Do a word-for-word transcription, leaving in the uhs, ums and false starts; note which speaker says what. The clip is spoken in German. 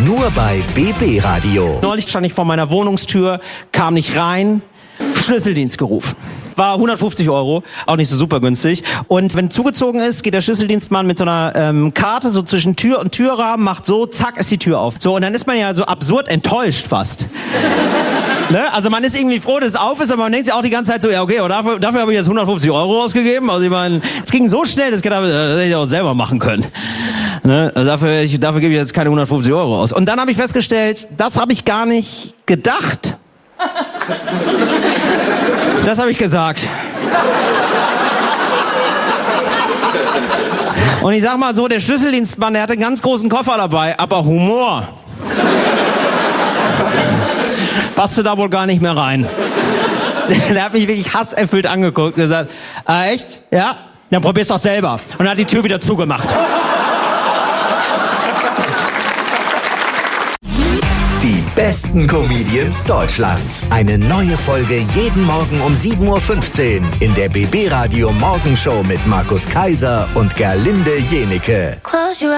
Speaker 1: Nur bei B B Radio.
Speaker 2: Neulich stand ich vor meiner Wohnungstür, kam nicht rein, Schlüsseldienst gerufen. War hundertfünfzig Euro, auch nicht so super günstig. Und wenn zugezogen ist, geht der Schlüsseldienstmann mit so einer ähm, Karte so zwischen Tür und Türrahmen, macht so, zack, ist die Tür auf. So, und dann ist man ja so absurd enttäuscht fast. Ne? Also man ist irgendwie froh, dass es auf ist, aber man denkt sich auch die ganze Zeit so, ja okay, aber dafür, dafür habe ich jetzt hundertfünfzig Euro ausgegeben. Also ich meine, es ging so schnell, das hätte ich auch selber machen können. Ne? Also dafür, ich, dafür gebe ich jetzt keine hundertfünfzig Euro aus. Und dann habe ich festgestellt, das habe ich gar nicht gedacht. Das habe ich gesagt. Und ich sag mal so, der Schlüsseldienstmann, der hatte einen ganz großen Koffer dabei, aber Humor passte da wohl gar nicht mehr rein. Der hat mich wirklich hasserfüllt angeguckt und gesagt, äh, echt? Ja? Dann probier's doch selber. Und hat die Tür wieder zugemacht.
Speaker 1: Die besten Comedians Deutschlands. Eine neue Folge jeden Morgen um sieben Uhr fünfzehn in der B B Radio Morgenshow mit Markus Kaiser und Gerlinde Jenike.
Speaker 3: Close your eyes.